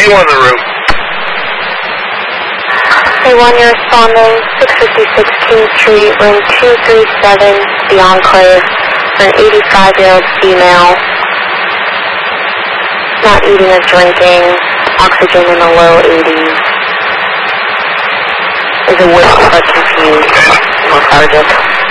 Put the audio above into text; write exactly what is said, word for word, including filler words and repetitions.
A one en route. A one, you're responding, six fifty-six King Street, room two three seven, The Enclave, for an eighty-five-year-old female, not eating or drinking, oxygen in the low eighties, is a little but confused, lethargic.